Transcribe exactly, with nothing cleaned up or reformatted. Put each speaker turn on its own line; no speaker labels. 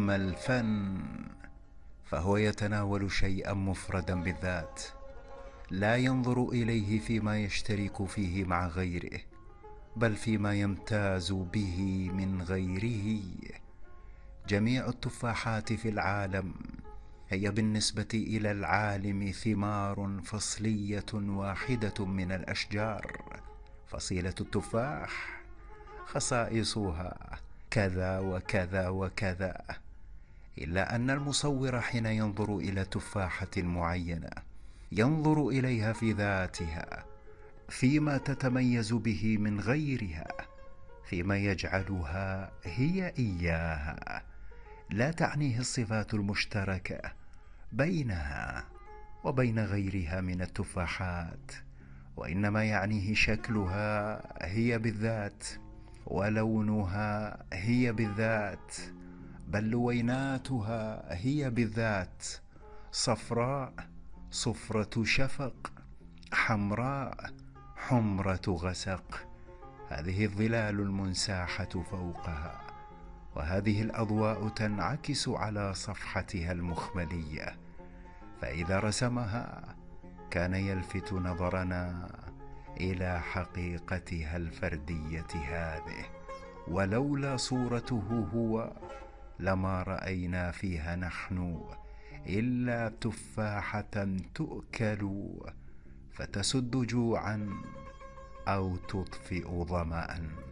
أما الفن فهو يتناول شيئا مفردا بالذات، لا ينظر إليه فيما يشترك فيه مع غيره، بل فيما يمتاز به من غيره. جميع التفاحات في العالم هي بالنسبة إلى العالم ثمار فصلية واحدة من الأشجار. فصيلة التفاح خصائصها كذا وكذا وكذا، إلا أن المصور حين ينظر إلى تفاحة معينة ينظر إليها في ذاتها، فيما تتميز به من غيرها، فيما يجعلها هي إياها. لا تعنيه الصفات المشتركة بينها وبين غيرها من التفاحات، وإنما يعنيه شكلها هي بالذات، ولونها هي بالذات، بل لويناتها هي بالذات، صفراء صفرة شفق، حمراء حمرة غسق. هذه الظلال المنساحة فوقها، وهذه الأضواء تنعكس على صفحتها المخملية، فإذا رسمها كان يلفت نظرنا إلى حقيقتها الفردية هذه، ولولا صورته هو لما رأينا فيها نحن إلا تفاحة تؤكل فتسد جوعا أو تطفئ ظمأ.